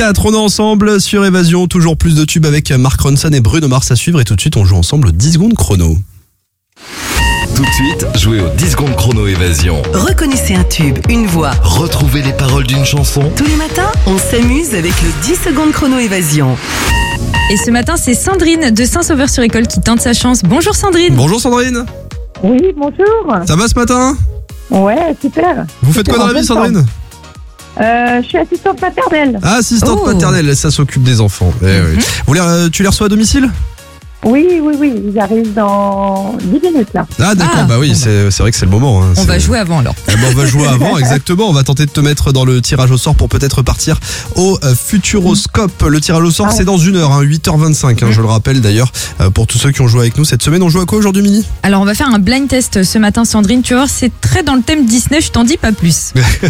On est ensemble sur Évasion, toujours plus de tubes avec Mark Ronson et Bruno Mars à suivre. Et tout de suite, on joue ensemble 10 secondes chrono. Tout de suite, jouez aux 10 secondes chrono Évasion. Reconnaissez un tube, une voix. Retrouvez les paroles d'une chanson. Tous les matins, on s'amuse avec le 10 secondes chrono Évasion. Et ce matin, c'est Sandrine de Saint-Sauveur-sur-École qui tente sa chance. Bonjour Sandrine. Bonjour Sandrine. Oui, bonjour. Ça va ce matin? Ouais, super. Vous faites quoi dans la vie, Sandrine? Je suis assistante maternelle. Ah, assistante maternelle, ça s'occupe des enfants. Tu les reçois à domicile? Oui, ils arrivent dans 10 minutes là. Ah d'accord, bah oui, c'est vrai que c'est le moment. On va jouer avant alors. On va jouer avant, exactement. On va tenter de te mettre dans le tirage au sort pour peut-être partir au Futuroscope. Le tirage au sort, c'est dans 1 heure, 8h25, je le rappelle d'ailleurs, pour tous ceux qui ont joué avec nous cette semaine. On joue à quoi aujourd'hui, Mini? Alors on va faire un blind test ce matin, Sandrine. Tu vas voir, c'est très dans le thème Disney, je t'en dis pas plus.